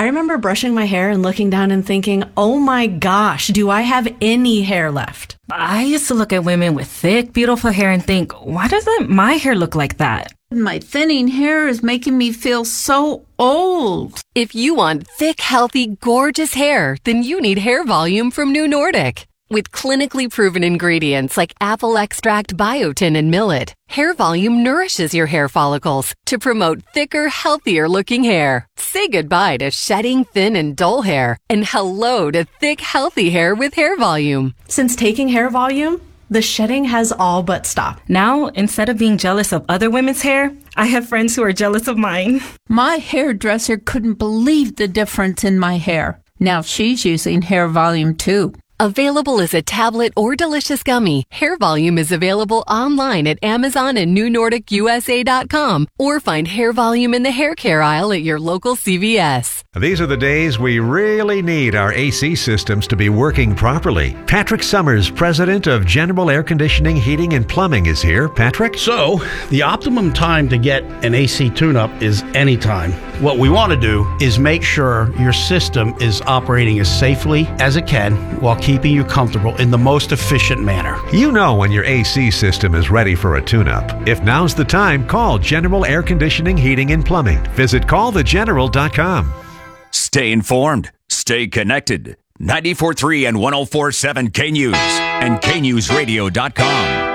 I remember brushing my hair and looking down and thinking, oh my gosh, do I have any hair left? I used to look at women with thick, beautiful hair and think, why doesn't my hair look like that? My thinning hair is making me feel so old. If you want thick, healthy, gorgeous hair, then you need Hair Volume from New Nordic. With clinically proven ingredients like apple extract, biotin, and millet, Hair Volume nourishes your hair follicles to promote thicker, healthier-looking hair. Say goodbye to shedding, thin, and dull hair, and hello to thick, healthy hair with Hair Volume. Since taking Hair Volume, the shedding has all but stopped. Now, instead of being jealous of other women's hair, I have friends who are jealous of mine. My hairdresser couldn't believe the difference in my hair. Now she's using Hair Volume too. Available as a tablet or delicious gummy, Hair Volume is available online at Amazon and NewNordicUSA.com, or find Hair Volume in the hair care aisle at your local CVS. These are the days we really need our AC systems to be working properly. Patrick Summers, president of General Air Conditioning, Heating, and Plumbing, is here. Patrick? So, the optimum time to get an AC tune-up is anytime. What we want to do is make sure your system is operating as safely as it can while keeping you comfortable in the most efficient manner. You know when your AC system is ready for a tune-up. If now's the time, call General Air Conditioning, Heating, and Plumbing. Visit callthegeneral.com. Stay informed. Stay connected. 94.3 and 104.7 K-News and KNewsRadio.com.